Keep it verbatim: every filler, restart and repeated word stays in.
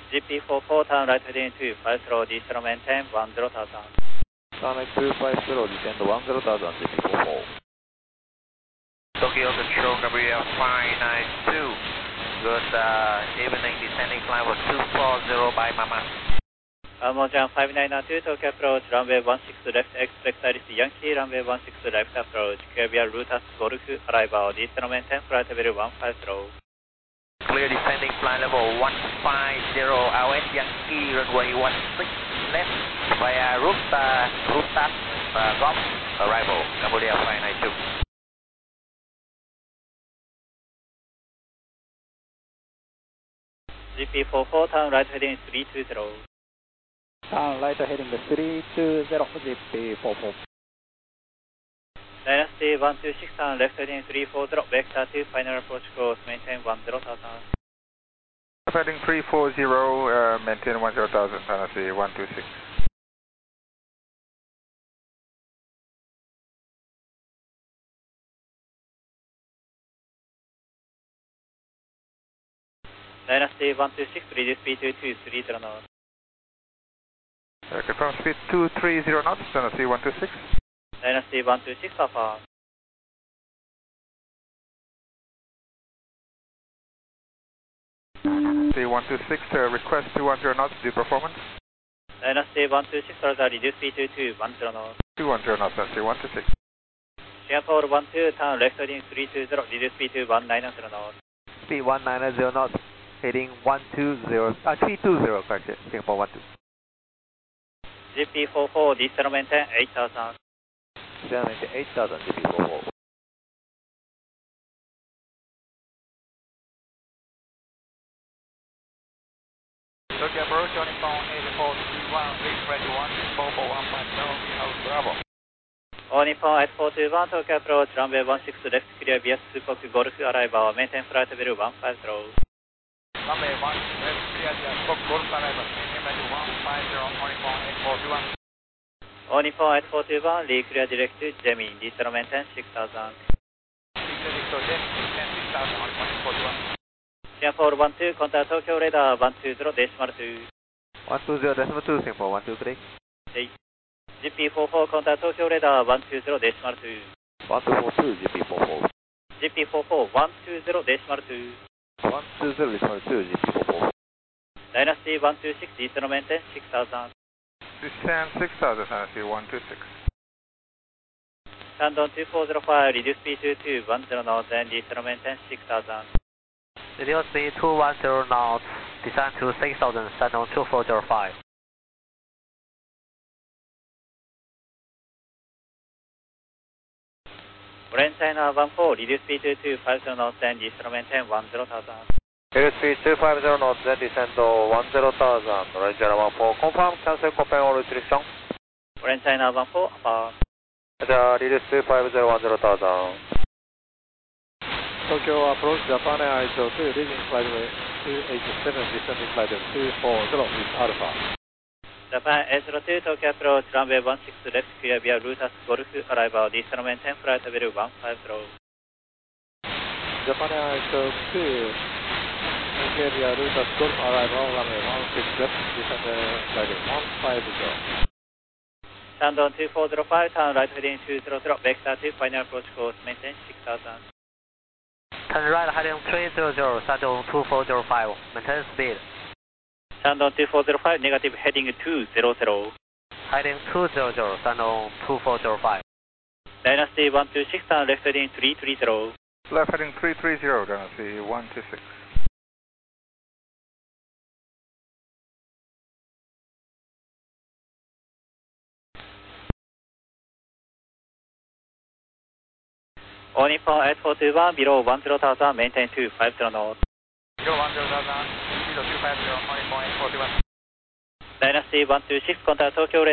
ジーピーフォーフォー turn right heading two five zero, descend maintain one zero thousand. Turn right two five zero, descend one zero thousand, J P four four. Tokyo Control, Gabriel five nine two. Good uh, evening, descending climb was two four zero by Mama. Mojan five nine two, Tokyo approach, runway one six left, expect Iris Yankee, runway one six left approach, Gabriel Rutas Golf, arrival, descend maintain, flight level one five zero. Clear descending flight level one five zero, L S Yankee, runway one six left, via Ruta, Rutas uh, Golf, arrival, Gabriel five nine two. G P four four, turn right heading three two zero. Turn right heading three two zero, J P four four. Dynasty one two six, turn left heading three four zero, vector two, final approach course, maintain one zero thousand. Heading three four zero, uh, maintain one zero thousand, Dynasty one two six. Dynasty one two six, reduce speed to two three zero knots. Uh, confirm speed two three zero knots, Dynasty one two six. Dynasty one two six, Papa. Dynasty one two six, uh, request two one zero knots, due performance. Dynasty one two six, Roger, reduce speed to two one zero knots. two one zero knots, Dynasty one two six. Singapore one two, turn left heading three two zero, reduce speed to one nine zero knots. Speed one nine zero knots, heading one two zero, uh, three two zero, correct, Singapore one two. G P four four, descend maintain eight thousand. Descend maintain eight thousand, J P four four. Tokyo approach, on phone eight four three one, reach ready one four four one five zero, House Bravo. All Nippon eight four two one, Tokyo approach, runway one six left, clear via Supok Golf, arrival, maintain flight level one five zero. Runway one left, clear via Supok Golf, arrival, maintain ready one five zero, all Nippon eight four two one. All Nippon eight four two one, re-clear direct to Jemmy, descend maintain six thousand. Clear direct to Jemmy, maintain six thousand, all Nippon eight four two one. Singapore one two, contact Tokyo radar one two zero, decimal two. one two zero, decimal two, Singapore one two three. Hey. G P four four, contact Tokyo radar one two zero, decimal two. one two four two, J P four four. G P four four, one two zero, decimal two. one two zero, decimal two, J P four four. Dynasty one two six, descend maintain six thousand. Descend six thousand, Dynasty one two six. Shandong two four zero five, reduce speed to two one zero knots, and descend maintain six thousand. Reduce speed two one zero knots, descend to six thousand, Shandong two four zero five. Grand China one four, reduce speed to two five zero knots, and descend maintain one zero thousand. Reduce speed two five zero knots, then descend to one zero thousand. Grand China one four, confirm, cancel, confirm all restriction. Grand China one four, above. Roger, reduce two five zero, one zero thousand. Tokyo approach, Japan Air I S O two, leaving flight way two eight seven, descending flight two four zero with Alpha. Japan A zero two, Tokyo approach, runway one six left, clear via Rutas Golf, arrival, descend maintain flight level one five zero. Japan Air I S O two, clear via Rutas Golf, arrival, runway one six left, descend flight one five zero. Shandong two four zero five, turn right heading two zero zero, vector two, final approach course, maintain six thousand. Turn right heading three zero zero, Shandong two four zero five, maintain speed. Shandong two four zero five, negative heading two zero zero. Heading two zero zero, Shandong two four zero five. Dynasty one two six, turn left heading three three zero. Left heading three three zero, Dynasty one two six. All Nippon eight four two one, below one zero thousand, maintain two five zero knots. Below one zero thousand, below two five zero, All Nippon eight four two one. Dynasty one two six, contact Tokyo